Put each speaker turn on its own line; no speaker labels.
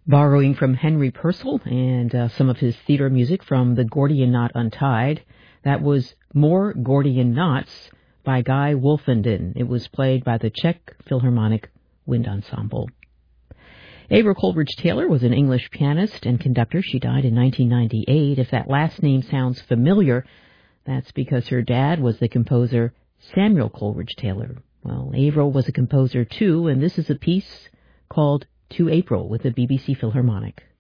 Borrowing from Henry Purcell and some of his theater music from the Gordian Knot Untied, that was More Gordian Knots by Guy Wolfenden. It was played by the Czech Philharmonic Wind Ensemble. Avril Coleridge Taylor was an English pianist and conductor. She died in 1998. If that last name sounds familiar, that's because her dad was the composer Samuel Coleridge Taylor. Well, Avril was a composer too, and this is a piece called To April with the BBC Philharmonic.